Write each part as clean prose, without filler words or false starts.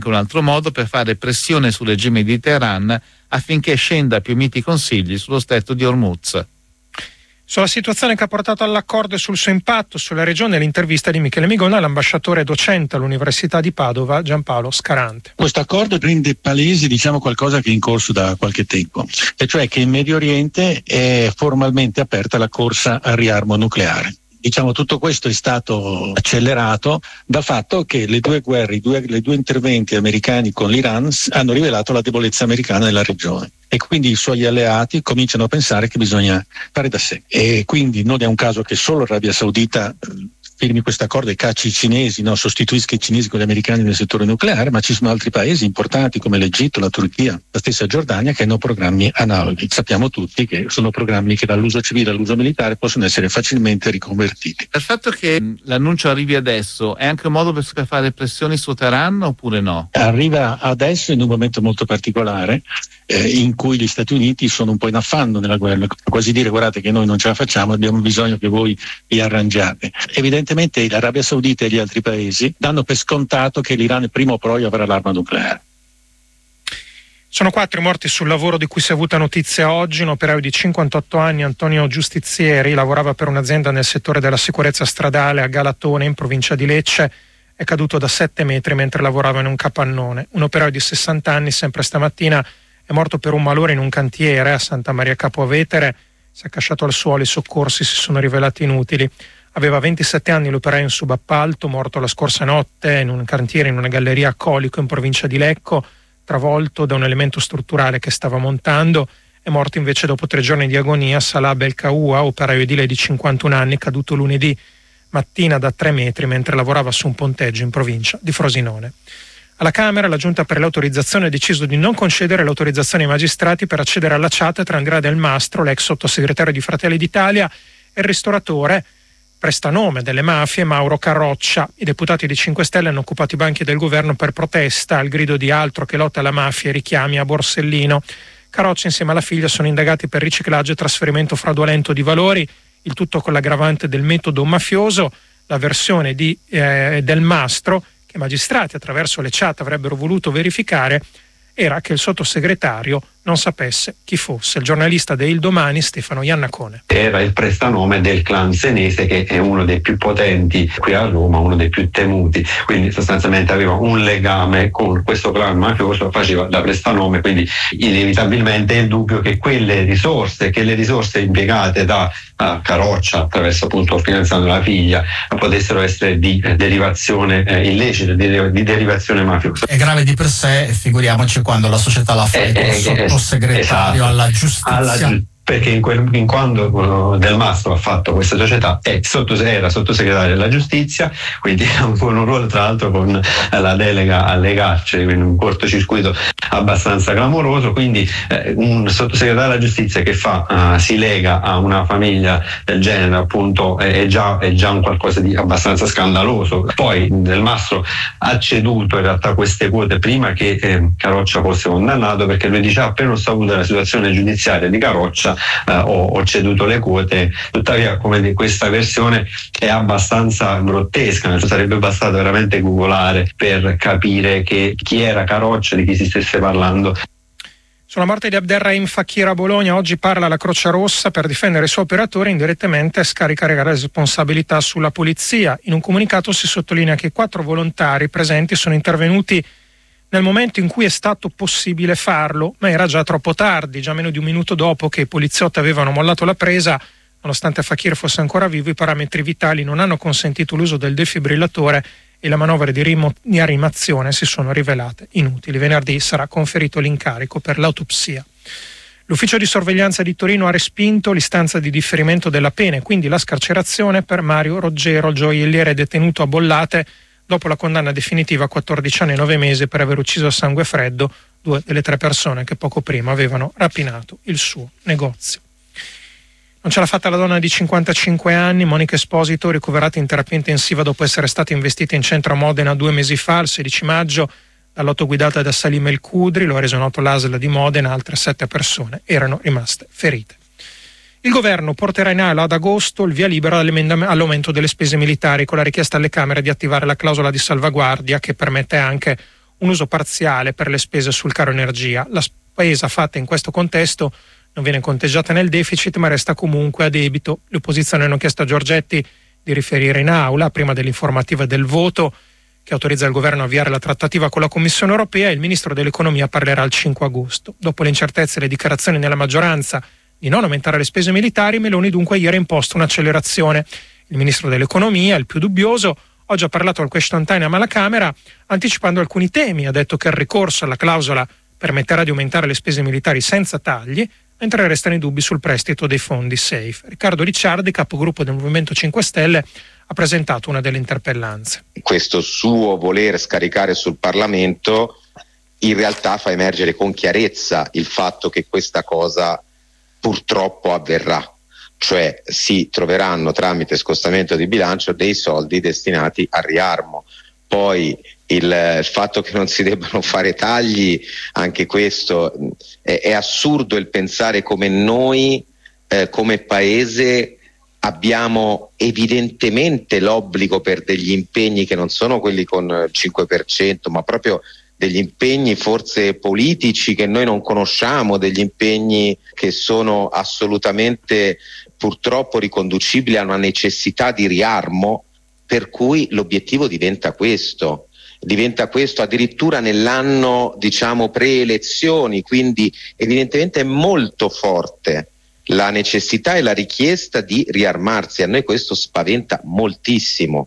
Un altro modo per fare pressione sul regime di Teheran affinché scenda a più miti consigli sullo stretto di Hormuz. Sulla situazione che ha portato all'accordo e sul suo impatto sulla regione, l'intervista di Michele Migona all'ambasciatore docente all'Università di Padova, Giampaolo Scarante. Questo accordo rende palese qualcosa che è in corso da qualche tempo, e cioè che in Medio Oriente è formalmente aperta la corsa al riarmo nucleare. Tutto questo è stato accelerato dal fatto che le due guerre, le due interventi americani con l'Iran hanno rivelato la debolezza americana nella regione, e quindi i suoi alleati cominciano a pensare che bisogna fare da sé. E quindi non è un caso che solo l'Arabia Saudita firmi questo accordo e cacci i cinesi, sostituisca i cinesi con gli americani nel settore nucleare, ma ci sono altri paesi importanti come l'Egitto, la Turchia, la stessa Giordania, che hanno programmi analoghi. Sappiamo tutti che sono programmi che dall'uso civile all'uso militare possono essere facilmente riconvertiti. Il fatto che l'annuncio arrivi adesso è anche un modo per fare pressioni su Teheran oppure no? Arriva adesso in un momento molto particolare, in cui gli Stati Uniti sono un po' in affanno nella guerra, quasi dire: guardate che noi non ce la facciamo, abbiamo bisogno che voi vi arrangiate. Evidentemente l'Arabia Saudita e gli altri paesi danno per scontato che l'Iran prima o poi avrà l'arma nucleare. Sono 4 i morti sul lavoro di cui si è avuta notizia oggi. Un operaio di 58 anni, Antonio Giustizieri, lavorava per un'azienda nel settore della sicurezza stradale a Galatone, in provincia di Lecce. È caduto da 7 metri mentre lavorava in un capannone. Un operaio di 60 anni, sempre stamattina, è morto per un malore in un cantiere a Santa Maria Capua Vetere. Si è accasciato al suolo, i soccorsi si sono rivelati inutili. Aveva 27 anni l'operaio in subappalto, morto la scorsa notte in un cantiere in una galleria a Colico in provincia di Lecco, travolto da un elemento strutturale che stava montando. È morto invece dopo 3 giorni di agonia Salah Belkaoua, operaio edile di 51 anni, caduto lunedì mattina da 3 metri mentre lavorava su un ponteggio in provincia di Frosinone. Alla Camera la Giunta per l'autorizzazione ha deciso di non concedere l'autorizzazione ai magistrati per accedere alla chat tra Andrea Del Mastro, l'ex sottosegretario di Fratelli d'Italia, e il ristoratore prestanome delle mafie Mauro Carroccia. I deputati di 5 Stelle hanno occupato i banchi del governo per protesta al grido di altro che lotta alla mafia e richiami a Borsellino. Carroccia insieme alla figlia sono indagati per riciclaggio e trasferimento fraudolento di valori, il tutto con l'aggravante del metodo mafioso. La versione di Del Mastro, che i magistrati attraverso le chat avrebbero voluto verificare, era che il sottosegretario non sapesse chi fosse. Il giornalista de Il Domani Stefano Iannacone. Era il prestanome del clan senese, che è uno dei più potenti qui a Roma, uno dei più temuti, quindi sostanzialmente aveva un legame con questo clan mafioso, faceva da prestanome, quindi inevitabilmente è il dubbio che le risorse impiegate da Carroccia attraverso appunto finanziando la figlia potessero essere di derivazione illecita, di derivazione mafiosa. È grave di per sé, figuriamoci quando la società la fa il sottosegretario alla giustizia. Perché in quando Del Mastro ha fatto questa società era sottosegretario della giustizia, quindi con un ruolo tra l'altro con la delega alle carceri, quindi un cortocircuito abbastanza clamoroso. Quindi un sottosegretario della giustizia che si lega a una famiglia del genere appunto è già un qualcosa di abbastanza scandaloso. Poi Del Mastro ha ceduto in realtà queste quote prima che Carroccia fosse condannato, perché lui dice: appena ho saputo della situazione giudiziaria di Carroccia ho ceduto le quote. Tuttavia, come questa versione è abbastanza grottesca, sarebbe bastato veramente googolare per capire chi era Carroccia, di chi si stesse parlando. Sulla morte di Abderrahim Fakir a Bologna oggi parla la Croce Rossa per difendere i suoi operatori, indirettamente scaricare la responsabilità sulla polizia. In un comunicato si sottolinea che i 4 volontari presenti sono intervenuti nel momento in cui è stato possibile farlo, ma era già troppo tardi. Già meno di un minuto dopo che i poliziotti avevano mollato la presa, nonostante Fakir fosse ancora vivo, i parametri vitali non hanno consentito l'uso del defibrillatore e le manovre di rianimazione si sono rivelate inutili. Venerdì sarà conferito l'incarico per l'autopsia. L'ufficio di sorveglianza di Torino ha respinto l'istanza di differimento della pena e quindi la scarcerazione per Mario Roggero, il gioielliere detenuto a Bollate, dopo la condanna definitiva a 14 anni e 9 mesi per aver ucciso a sangue freddo 2 delle 3 persone che poco prima avevano rapinato il suo negozio. Non ce l'ha fatta la donna di 55 anni, Monica Esposito, ricoverata in terapia intensiva dopo essere stata investita in centro a Modena 2 mesi fa, il 16 maggio, dall'auto guidata da Salim El Kudri. Lo ha reso noto l'ASL di Modena. Altre 7 persone erano rimaste ferite. Il governo porterà in aula ad agosto il via libera all'aumento delle spese militari, con la richiesta alle Camere di attivare la clausola di salvaguardia che permette anche un uso parziale per le spese sul caro energia. La spesa fatta in questo contesto non viene conteggiata nel deficit, ma resta comunque a debito. Le opposizioni hanno chiesto a Giorgetti di riferire in aula prima dell'informativa del voto che autorizza il governo a avviare la trattativa con la Commissione europea, e il ministro dell'economia parlerà il 5 agosto. Dopo le incertezze e le dichiarazioni nella maggioranza di non aumentare le spese militari, Meloni dunque ieri ha imposto un'accelerazione. Il ministro dell'economia, il più dubbioso, oggi ha parlato al question time alla Camera anticipando alcuni temi. Ha detto che il ricorso alla clausola permetterà di aumentare le spese militari senza tagli, mentre restano i dubbi sul prestito dei fondi SAFE. Riccardo Ricciardi, capogruppo del Movimento 5 Stelle, ha presentato una delle interpellanze. Questo suo voler scaricare sul Parlamento in realtà fa emergere con chiarezza il fatto che questa cosa purtroppo avverrà, cioè si troveranno tramite scostamento di bilancio dei soldi destinati al riarmo. Poi il fatto che non si debbano fare tagli, anche questo è assurdo, il pensare come noi come paese abbiamo evidentemente l'obbligo per degli impegni che non sono quelli con il 5%, ma proprio degli impegni forse politici che noi non conosciamo, degli impegni che sono assolutamente purtroppo riconducibili a una necessità di riarmo, per cui l'obiettivo diventa questo addirittura nell'anno pre-elezioni, quindi evidentemente è molto forte la necessità e la richiesta di riarmarsi. A noi questo spaventa moltissimo.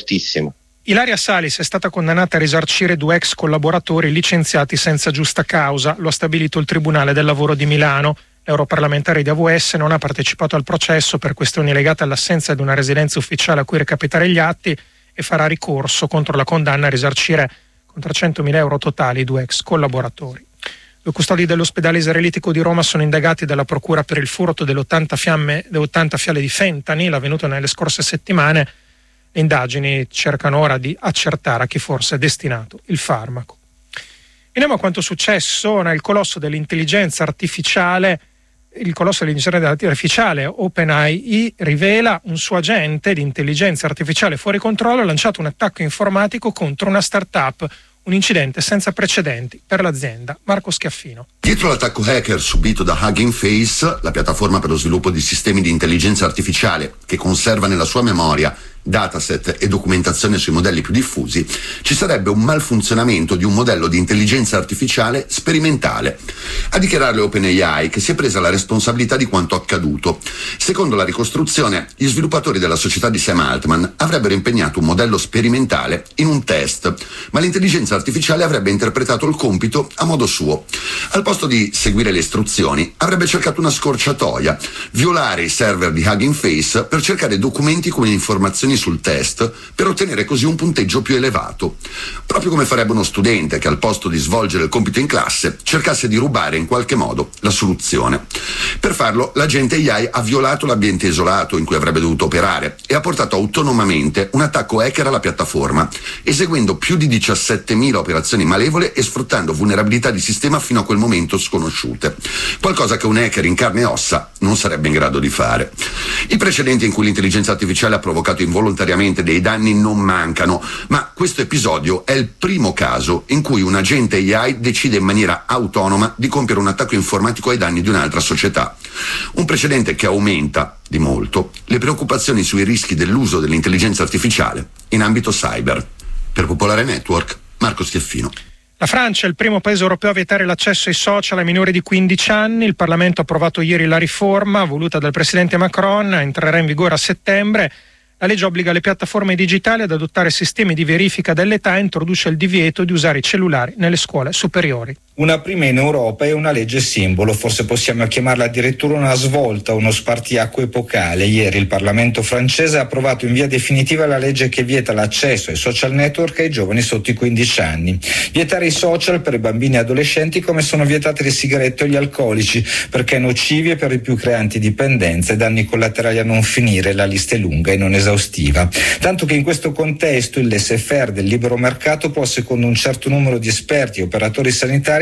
Ilaria Salis è stata condannata a risarcire 2 ex collaboratori licenziati senza giusta causa. Lo ha stabilito il Tribunale del Lavoro di Milano. L'europarlamentare di AVS non ha partecipato al processo per questioni legate all'assenza di una residenza ufficiale a cui recapitare gli atti e farà ricorso contro la condanna a risarcire con 300.000 euro totali i 2 ex collaboratori. 2 custodi dell'ospedale israelitico di Roma sono indagati dalla procura per il furto delle 80 fiale di fentanyl avvenuto nelle scorse settimane. Le indagini cercano ora di accertare a chi forse è destinato il farmaco. Veniamo a quanto successo nel colosso dell'intelligenza artificiale. Il colosso dell'intelligenza artificiale OpenAI rivela un suo agente di intelligenza artificiale fuori controllo ha lanciato un attacco informatico contro una startup, un incidente senza precedenti per l'azienda. Marco Schiaffino. Dietro l'attacco hacker subito da Hugging Face, la piattaforma per lo sviluppo di sistemi di intelligenza artificiale che conserva nella sua memoria dataset e documentazione sui modelli più diffusi, ci sarebbe un malfunzionamento di un modello di intelligenza artificiale sperimentale. A dichiarare OpenAI, che si è presa la responsabilità di quanto accaduto. Secondo la ricostruzione, gli sviluppatori della società di Sam Altman avrebbero impegnato un modello sperimentale in un test, ma l'intelligenza artificiale avrebbe interpretato il compito a modo suo. Al posto di seguire le istruzioni, avrebbe cercato una scorciatoia, violare i server di Hugging Face per cercare documenti come informazioni sul test per ottenere così un punteggio più elevato, proprio come farebbe uno studente che al posto di svolgere il compito in classe cercasse di rubare in qualche modo la soluzione. Per farlo l'agente AI ha violato l'ambiente isolato in cui avrebbe dovuto operare e ha portato autonomamente un attacco hacker alla piattaforma, eseguendo più di 17.000 operazioni malevole e sfruttando vulnerabilità di sistema fino a quel momento sconosciute, qualcosa che un hacker in carne e ossa non sarebbe in grado di fare. I precedenti in cui l'intelligenza artificiale ha provocato involontariamente dei danni non mancano, ma questo episodio è il primo caso in cui un agente AI decide in maniera autonoma di compiere un attacco informatico ai danni di un'altra società. Un precedente che aumenta di molto le preoccupazioni sui rischi dell'uso dell'intelligenza artificiale in ambito cyber. Per Popolare Network, Marco Schiaffino. La Francia è il primo paese europeo a vietare l'accesso ai social ai minori di 15 anni. Il Parlamento ha approvato ieri la riforma voluta dal presidente Macron, entrerà in vigore a settembre. La legge obbliga le piattaforme digitali ad adottare sistemi di verifica dell'età e introduce il divieto di usare i cellulari nelle scuole superiori. Una prima in Europa e una legge simbolo, forse possiamo chiamarla addirittura una svolta, uno spartiacque epocale. Ieri il Parlamento francese ha approvato in via definitiva la legge che vieta l'accesso ai social network ai giovani sotto i 15 anni. Vietare i social per i bambini e adolescenti come sono vietate le sigarette o gli alcolici, perché nocivi e per i più creanti dipendenze e danni collaterali a non finire. La lista è lunga e non esaustiva. Tanto che in questo contesto il laissez-faire del libero mercato può, secondo un certo numero di esperti e operatori sanitari,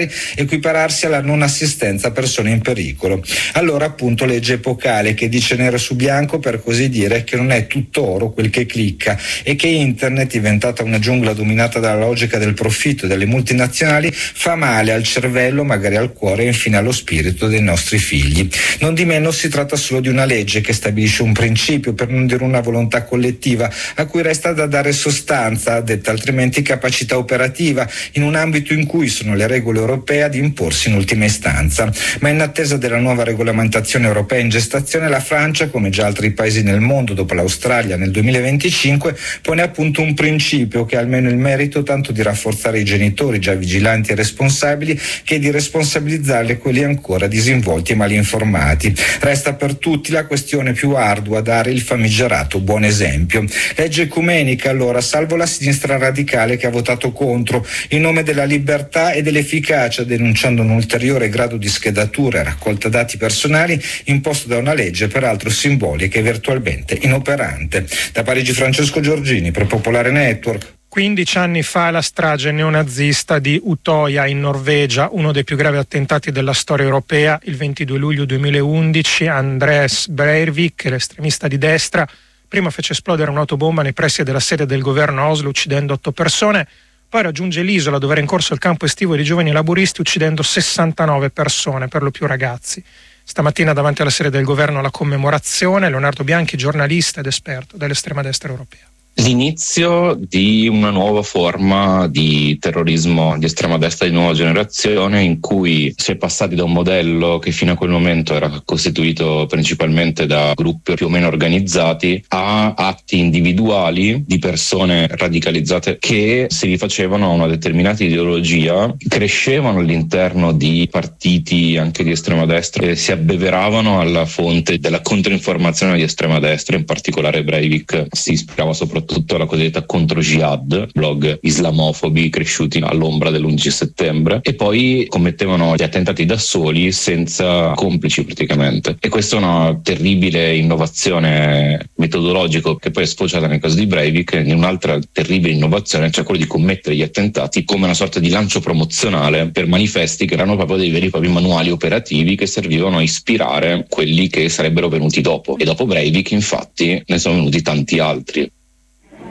familiari equipararsi alla non assistenza a persone in pericolo. Allora appunto legge epocale che dice nero su bianco, per così dire, che non è tutto oro quel che clicca e che internet, diventata una giungla dominata dalla logica del profitto e delle multinazionali, fa male al cervello, magari al cuore e infine allo spirito dei nostri figli. Non di meno si tratta solo di una legge che stabilisce un principio, per non dire una volontà collettiva, a cui resta da dare sostanza, detta altrimenti capacità operativa, in un ambito in cui sono le regole europee ad imporsi in ultima istanza. Ma in attesa della nuova regolamentazione europea in gestazione, la Francia, come già altri paesi nel mondo dopo l'Australia nel 2025, pone appunto un principio che ha almeno il merito tanto di rafforzare i genitori già vigilanti e responsabili che di responsabilizzare quelli ancora disinvolti e malinformati. Resta per tutti la questione più ardua: dare il famigerato buon esempio. Legge ecumenica allora, salvo la sinistra radicale che ha votato contro in nome della libertà e dell'efficacia, denunciando un ulteriore grado di schedatura e raccolta dati personali imposto da una legge peraltro simbolica e virtualmente inoperante. Da Parigi Francesco Giorgini per Popolare Network. 15 anni fa la strage neonazista di Utøya in Norvegia, uno dei più gravi attentati della storia europea. Il 22 luglio 2011 Anders Breivik, l'estremista di destra, prima fece esplodere un'autobomba nei pressi della sede del governo a Oslo uccidendo 8 persone, poi raggiunge l'isola dove era in corso il campo estivo di giovani laburisti uccidendo 69 persone, per lo più ragazzi. Stamattina davanti alla sede del governo alla commemorazione, Leonardo Bianchi, giornalista ed esperto dell'estrema destra europea. L'inizio di una nuova forma di terrorismo di estrema destra di nuova generazione, in cui si è passati da un modello che fino a quel momento era costituito principalmente da gruppi più o meno organizzati a atti individuali di persone radicalizzate che si rifacevano a una determinata ideologia, crescevano all'interno di partiti anche di estrema destra e si abbeveravano alla fonte della controinformazione di estrema destra. In particolare Breivik si ispirava soprattutto alla cosiddetta contro jihad, blog islamofobi cresciuti all'ombra dell'11 settembre, e poi commettevano gli attentati da soli senza complici praticamente. E questa è una terribile innovazione metodologica che poi è sfociata nel caso di Breivik in un'altra terribile innovazione, cioè quello di commettere gli attentati come una sorta di lancio promozionale per manifesti che erano proprio dei veri e propri manuali operativi che servivano a ispirare quelli che sarebbero venuti dopo. E dopo Breivik infatti ne sono venuti tanti altri.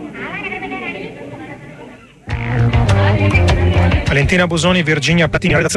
Valentina Bosoni, Virginia Platini.